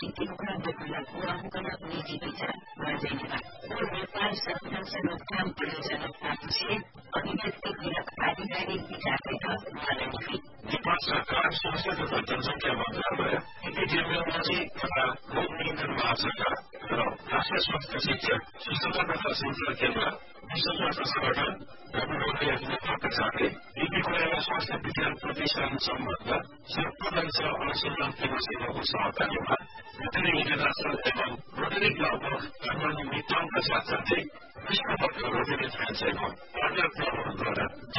निजी विचार गर्दैनला और नेपाल संरक्षण रोकथाम परियोजना पार्टीले अभिव्यक्ति आधिकारिक विचारबाट उहाँलाई नेपाल सरकार स्वास्थ्य तथा जनसङ्ख्या मन्त्रालय एपिडेमियोलोजी तथा रोग नियन्त्रण महाशाखा र राष्ट्रिय स्वास्थ्य शिक्षक सुस्तता तथा संचार केन्द्र विश्व स्वास्थ्य संगठन WHO नेपालका साथै विकिपीडिया स्वास्थ्य विज्ञान प्रतिष्ठान सम्बद्ध सर्वोदय अनुसन्धान केन्द्र सेवाको सहकार्यमा रोटरी इन्टरनेशनल एवं रोटरी क्लब अफ काठमाडौँ मिटनका साथसाथै विश्वभरका रोटरी फ्रेन्ड्स एवं पार्टनर क्लबहरूद्वारा